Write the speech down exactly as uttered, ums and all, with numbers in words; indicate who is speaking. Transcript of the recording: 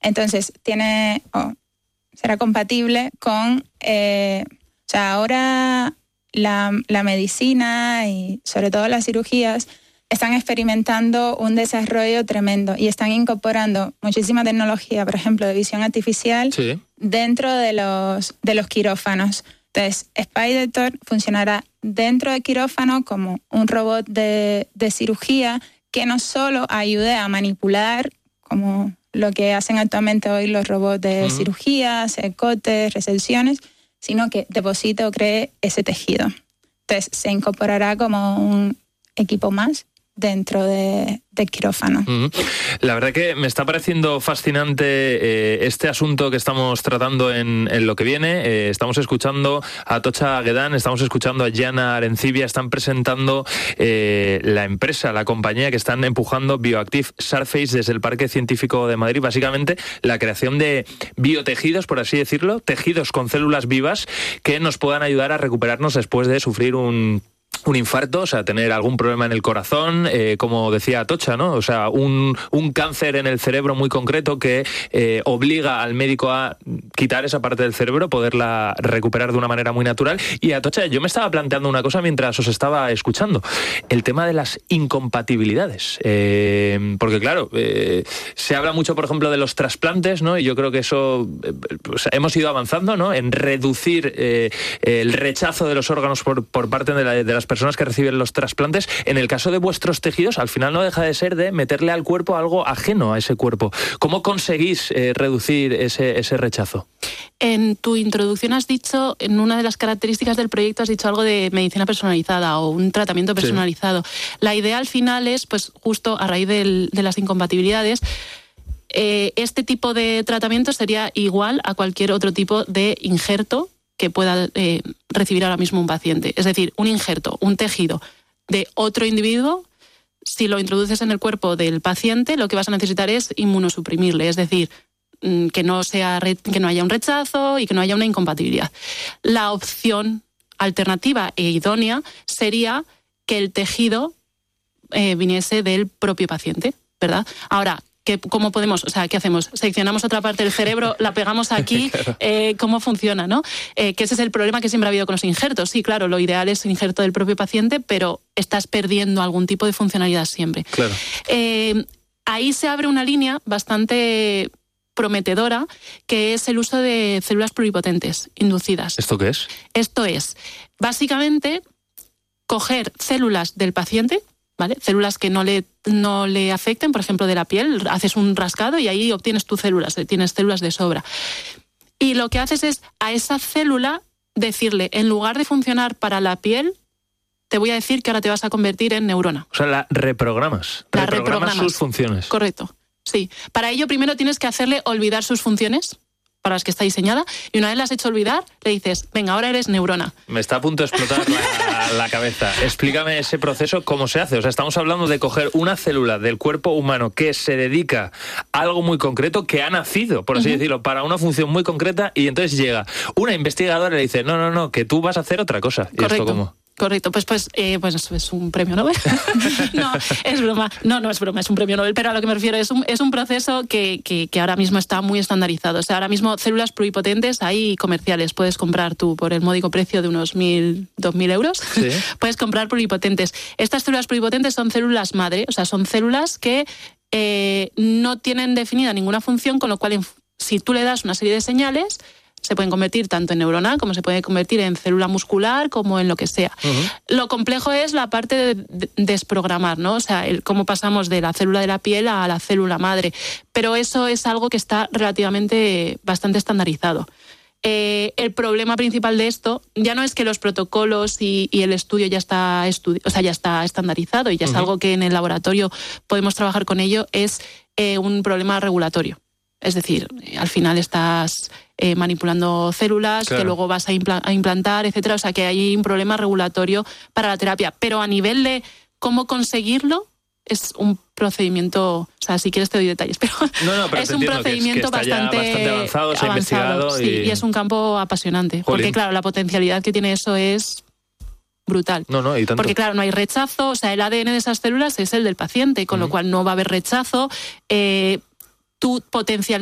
Speaker 1: Entonces, tiene, oh, será compatible con... Eh, o sea, ahora la, la medicina y sobre todo las cirugías están experimentando un desarrollo tremendo y están incorporando muchísima tecnología, por ejemplo, de visión artificial sí. dentro de los, de los quirófanos. Entonces, SpyDoctor funcionará dentro del quirófano como un robot de, de cirugía que no solo ayude a manipular, como lo que hacen actualmente hoy los robots de uh-huh. cirugía, hacer cortes, resecciones, sino que deposite o cree ese tejido. Entonces, se incorporará como un equipo más dentro de, de quirófano.
Speaker 2: Uh-huh. La verdad que me está pareciendo fascinante eh, este asunto que estamos tratando en, en lo que viene. Eh, estamos escuchando a Atocha Aguedán, estamos escuchando a Gianna Arencibia, están presentando eh, la empresa, la compañía que están empujando Bioactive Surface desde el Parque Científico de Madrid. Básicamente la creación de biotejidos, por así decirlo, tejidos con células vivas que nos puedan ayudar a recuperarnos después de sufrir un un infarto, o sea, tener algún problema en el corazón, eh, como decía Atocha, ¿no? O sea, un, un cáncer en el cerebro muy concreto que eh, obliga al médico a quitar esa parte del cerebro, poderla recuperar de una manera muy natural. Y Atocha, yo me estaba planteando una cosa mientras os estaba escuchando, el tema de las incompatibilidades, eh, porque claro, eh, se habla mucho, por ejemplo, de los trasplantes, ¿no? Y yo creo que eso, eh, pues hemos ido avanzando, ¿no? En reducir eh, el rechazo de los órganos por, por parte de, la, de las personas que reciben los trasplantes. En el caso de vuestros tejidos, al final no deja de ser de meterle al cuerpo algo ajeno a ese cuerpo. ¿Cómo conseguís eh, reducir ese, ese rechazo?
Speaker 3: En tu introducción has dicho, en una de las características del proyecto has dicho algo de medicina personalizada o un tratamiento personalizado. Sí. La idea al final es, pues justo a raíz del, de las incompatibilidades, eh, este tipo de tratamiento sería igual a cualquier otro tipo de injerto que pueda eh, recibir ahora mismo un paciente. Es decir, un injerto, un tejido de otro individuo, si lo introduces en el cuerpo del paciente, lo que vas a necesitar es inmunosuprimirle, es decir, que no sea, que no haya un rechazo y que no haya una incompatibilidad. La opción alternativa e idónea sería que el tejido eh, viniese del propio paciente, ¿verdad? Ahora, ¿Qué, ¿cómo podemos? O sea, ¿qué hacemos? ¿Seccionamos otra parte del cerebro, la pegamos aquí? Claro. Eh, ¿Cómo funciona, no? Eh, que ese es el problema que siempre ha habido con los injertos. Sí, claro, lo ideal es injerto del propio paciente, pero estás perdiendo algún tipo de funcionalidad siempre.
Speaker 2: Claro.
Speaker 3: Eh, ahí se abre una línea bastante prometedora, que es el uso de células pluripotentes inducidas.
Speaker 2: ¿Esto qué es?
Speaker 3: Esto es, básicamente, coger células del paciente, ¿vale? Células que no le, no le afecten, por ejemplo, de la piel, haces un rascado y ahí obtienes tus células, tienes células de sobra. Y lo que haces es a esa célula decirle, en lugar de funcionar para la piel, te voy a decir que ahora te vas a convertir en neurona.
Speaker 2: O sea, la reprogramas.
Speaker 3: La
Speaker 2: reprogramas, reprogramas sus funciones.
Speaker 3: Correcto, sí. Para ello primero tienes que hacerle olvidar sus funciones, para las que está diseñada, y una vez las has hecho olvidar, le dices, venga, ahora eres neurona.
Speaker 2: Me está a punto de explotar la, la cabeza. Explícame ese proceso, cómo se hace. O sea, estamos hablando de coger una célula del cuerpo humano que se dedica a algo muy concreto, que ha nacido, por así uh-huh. decirlo, para una función muy concreta, y entonces llega una investigadora y le dice, no, no, no, que tú vas a hacer otra cosa. ¿Y
Speaker 3: correcto.
Speaker 2: esto cómo?
Speaker 3: Correcto, pues pues eh, pues es un premio Nobel. No, es broma. No, no es broma, es un premio Nobel, pero a lo que me refiero es un, es un proceso que, que, que ahora mismo está muy estandarizado. O sea, ahora mismo células pluripotentes hay comerciales. Puedes comprar tú por el módico precio de unos mil, dos mil euros. ¿Sí? Puedes comprar pluripotentes. Estas células pluripotentes son células madre, o sea, son células que eh, no tienen definida ninguna función, con lo cual si tú le das una serie de señales, se pueden convertir tanto en neurona como se puede convertir en célula muscular como en lo que sea. Uh-huh. Lo complejo es la parte de, de desprogramar, ¿no? O sea, el, cómo pasamos de la célula de la piel a la célula madre. Pero eso es algo que está relativamente bastante estandarizado. Eh, el problema principal de esto ya no es que los protocolos y, y el estudio ya está, estudi- o sea, ya está estandarizado y ya uh-huh. es algo que en el laboratorio podemos trabajar con ello, es eh, un problema regulatorio. Es decir, al final estás eh, manipulando células claro. que luego vas a, impla- a implantar, etcétera. O sea, que hay un problema regulatorio para la terapia. Pero a nivel de cómo conseguirlo, es un procedimiento... O sea, si quieres te doy detalles, pero,
Speaker 2: no, no, pero
Speaker 3: es un procedimiento
Speaker 2: que es, que
Speaker 3: bastante,
Speaker 2: bastante avanzado, se ha investigado.
Speaker 3: Sí,
Speaker 2: y...
Speaker 3: y es un campo apasionante. Jolín. Porque, claro, la potencialidad que tiene eso es brutal.
Speaker 2: No, no, y tanto.
Speaker 3: Porque, claro, no hay rechazo. O sea, el A D N de esas células es el del paciente, con uh-huh. lo cual no va a haber rechazo. Eh, tú potencialmente